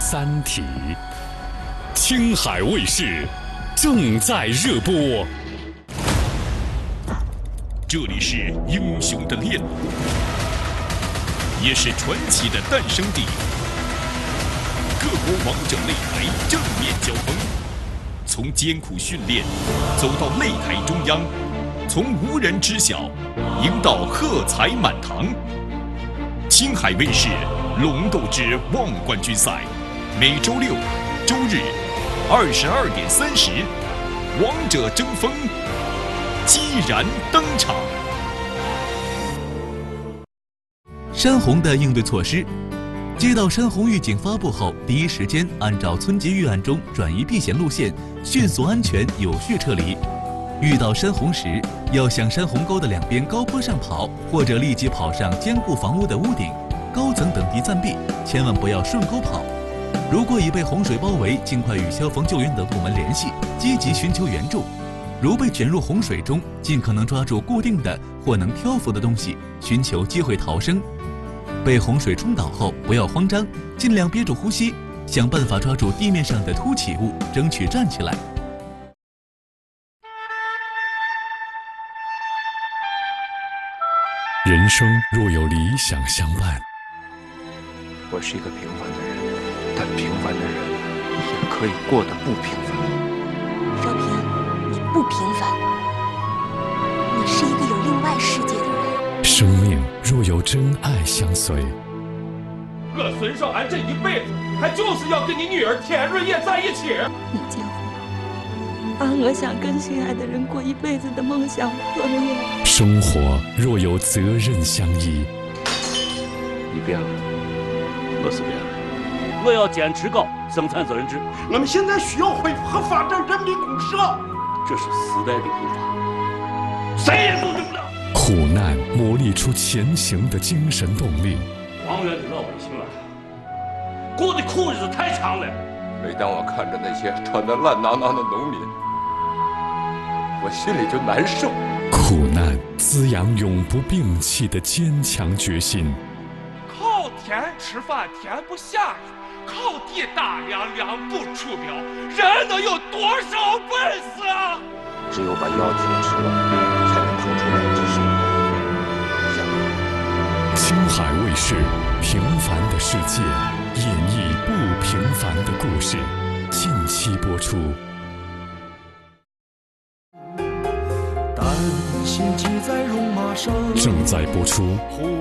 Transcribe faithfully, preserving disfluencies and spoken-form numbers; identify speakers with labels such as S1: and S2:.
S1: 三体》，青海卫视正在热播。这里是英雄的炼炉，也是传奇的诞生地。各国王者擂台正面交锋，从艰苦训练走到擂台中央，从无人知晓赢到喝彩满堂。青海卫视龙斗之望冠军赛，每周六、周日二十二点三十，王者争锋，激然登场。
S2: 山洪的应对措施。接到山洪预警发布后，第一时间按照村级预案中转移避险路线，迅速、安全、有序撤离。遇到山洪时，要向山洪沟的两边高坡上跑，或者立即跑上坚固房屋的屋顶、高层等地暂避，千万不要顺沟跑。如果已被洪水包围，尽快与消防救援等部门联系，积极寻求援助。如被卷入洪水中，尽可能抓住固定的或能漂浮的东西，寻求机会逃生。被洪水冲倒后，不要慌张，尽量憋住呼吸，想办法抓住地面上的凸起物，争取站起来。
S1: 人生若有理想相伴，
S3: 我是一个平凡的人，但平凡的人也可以过得不平凡。
S4: 少平，你不平凡，你是一个有另外世界的人。
S1: 生命若有真爱相随，
S5: 我孙少安这一辈子，他就是要跟你女儿田润叶在一起。
S4: 你结婚，把我想跟心爱的人过一辈子的梦想破灭。
S1: 生活若有责任相依，
S3: 你变了，我是变了。
S6: 我要坚持搞生产责任制。
S5: 我们现在需要恢复和发展人民公社，
S6: 这是时代的步伐，谁也阻止不了。
S1: 苦难磨砺出前行的精神动力。
S6: 黄原的老百姓啊，过的苦日子太长了。
S3: 每当我看着那些穿得烂囊囊的农民，我心里就难受。
S1: 苦难滋养永不摒弃的坚强决心。
S5: 靠天吃饭天不下雨，靠地打粮粮不出苗，人能有多少本事啊？
S3: 只有把药停止了，才能腾出两只手。
S1: 青海卫视《平凡的世界》演绎不平凡的故事，近期播出。
S7: 担心骑在戎马上，
S1: 正在播出。